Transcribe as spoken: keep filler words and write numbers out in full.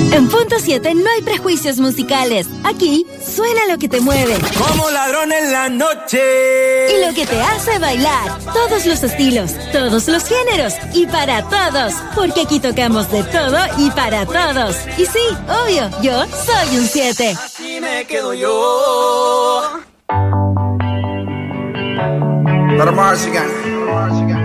En Punto siete no hay prejuicios musicales. Aquí suena lo que te mueve. Como ladrón en la noche. Y lo que te hace bailar. Todos los estilos, todos los géneros y para todos. Porque aquí tocamos de todo y para todos. Y sí, obvio, yo soy un siete. Así me quedo yo. Para Marcigan.